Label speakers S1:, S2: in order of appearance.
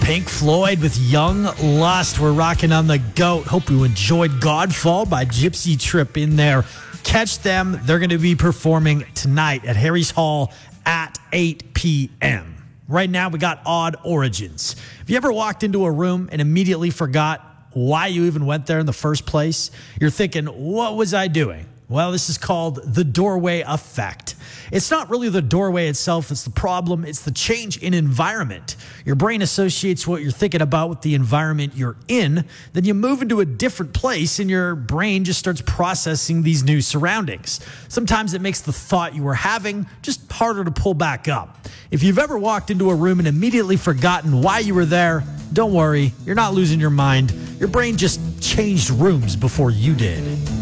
S1: Pink Floyd with Young Lust. We're rocking on the GOAT. Hope you enjoyed Godfall by Gypsy Trip in there. Catch them. They're going to be performing tonight at Harry's Hall at 8 p.m. Right now, we got Odd Origins. Have you ever walked into a room and immediately forgot why you even went there in the first place? You're thinking, what was I doing? Well, this is called the doorway effect. It's not really the doorway itself that's the problem. It's the change in environment. Your brain associates what you're thinking about with the environment you're in. Then you move into a different place and your brain just starts processing these new surroundings. Sometimes it makes the thought you were having just harder to pull back up. If you've ever walked into a room and immediately forgotten why you were there, don't worry, you're not losing your mind. Your brain just changed rooms before you did.